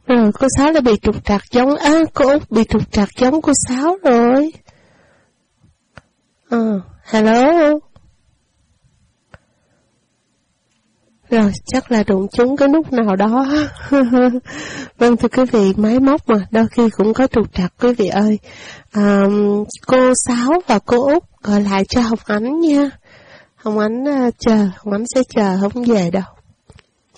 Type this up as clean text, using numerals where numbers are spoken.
Rồi cô Sáu đã bị trục trặc giống, cô Út bị trục trặc giống cô Sáu rồi. Hello. Rồi, chắc là đụng trúng cái nút nào đó. Vâng, thưa quý vị, máy móc mà, đôi khi cũng có trục trặc quý vị ơi. Cô Sáu và cô Út gọi lại cho Hồng Ánh nha. Hồng Ánh chờ, Hồng Ánh sẽ chờ, không về đâu.